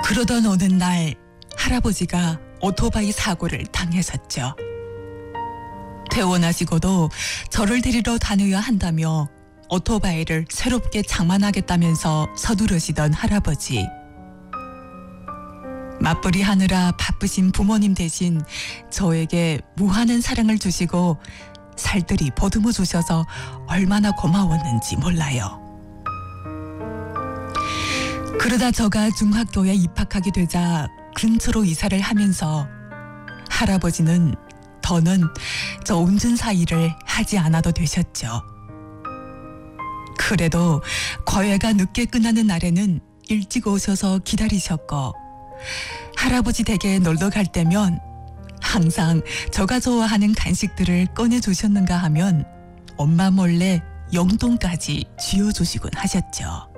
그러던 어느 날 할아버지가 오토바이 사고를 당했었죠. 퇴원하시고도 저를 데리러 다녀야 한다며 오토바이를 새롭게 장만하겠다면서 서두르시던 할아버지. 맞벌이 하느라 바쁘신 부모님 대신 저에게 무한한 사랑을 주시고 살뜰히 보듬어 주셔서 얼마나 고마웠는지 몰라요. 그러다 저가 중학교에 입학하게 되자 근처로 이사를 하면서 할아버지는 더는 저 운전사 일을 하지 않아도 되셨죠. 그래도 과외가 늦게 끝나는 날에는 일찍 오셔서 기다리셨고 할아버지 댁에 놀러 갈 때면 항상 저가 좋아하는 간식들을 꺼내주셨는가 하면 엄마 몰래 용돈까지 쥐어주시곤 하셨죠.